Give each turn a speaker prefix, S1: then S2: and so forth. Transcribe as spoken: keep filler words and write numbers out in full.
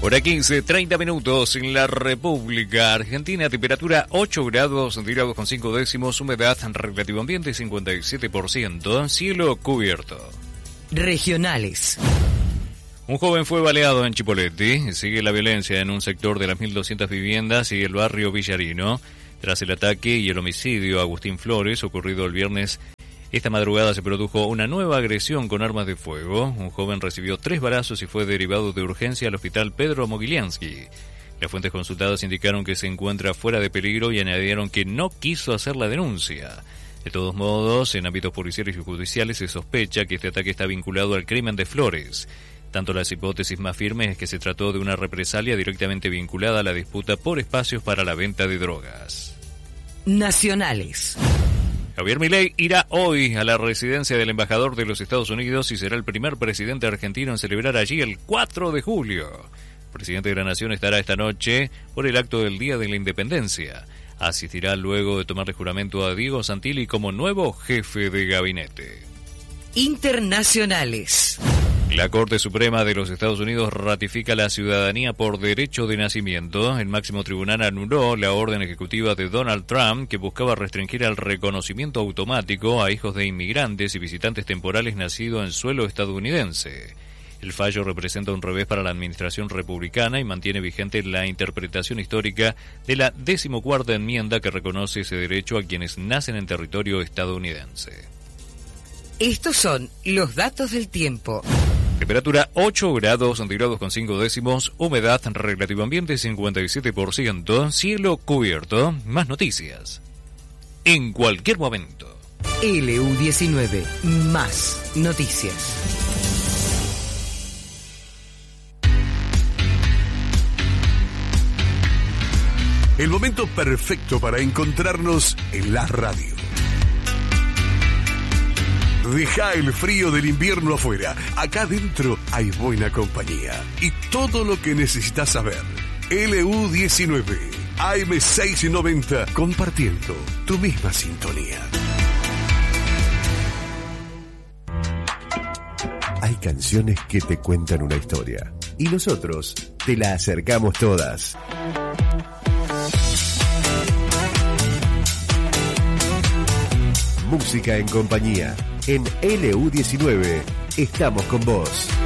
S1: Hora quince, treinta minutos en la República Argentina, temperatura ocho grados centígrados con cinco décimos, humedad relativo ambiente cincuenta y siete por ciento, cielo cubierto.
S2: Regionales.
S1: Un joven fue baleado en Chipoleti, sigue la violencia en un sector de las mil doscientas viviendas y el barrio Villarino. Tras el ataque y el homicidio a Agustín Flores, ocurrido el viernes, esta madrugada se produjo una nueva agresión con armas de fuego. Un joven recibió tres balazos y fue derivado de urgencia al hospital Pedro Moguiliansky. Las fuentes consultadas indicaron que se encuentra fuera de peligro y añadieron que no quiso hacer la denuncia. De todos modos, en ámbitos policiales y judiciales se sospecha que este ataque está vinculado al crimen de Flores. Tanto las hipótesis más firmes es que se trató de una represalia directamente vinculada a la disputa por espacios para la venta de drogas.
S2: Nacionales.
S1: Javier Milei irá hoy a la residencia del embajador de los Estados Unidos y será el primer presidente argentino en celebrar allí el cuatro de julio. El presidente de la Nación estará esta noche por el acto del Día de la Independencia. Asistirá luego de tomarle juramento a Diego Santilli como nuevo jefe de gabinete.
S2: Internacionales.
S1: La Corte Suprema de los Estados Unidos ratifica la ciudadanía por derecho de nacimiento. El máximo tribunal anuló la orden ejecutiva de Donald Trump que buscaba restringir el reconocimiento automático a hijos de inmigrantes y visitantes temporales nacidos en suelo estadounidense. El fallo representa un revés para la administración republicana y mantiene vigente la interpretación histórica de la decimocuarta enmienda que reconoce ese derecho a quienes nacen en territorio estadounidense.
S2: Estos son los datos del tiempo.
S1: Temperatura ocho grados centígrados con cinco décimos, humedad relativo ambiente cincuenta y siete por ciento, cielo cubierto. Más noticias en cualquier momento.
S2: L U diecinueve, más noticias.
S3: El momento perfecto para encontrarnos en la radio. Deja el frío del invierno afuera. Acá dentro hay buena compañía y todo lo que necesitas saber. L U diecinueve, A M seiscientos noventa, compartiendo tu misma sintonía. Hay canciones que te cuentan una historia y nosotros te la acercamos todas. Música en compañía. En L U diecinueve estamos con vos.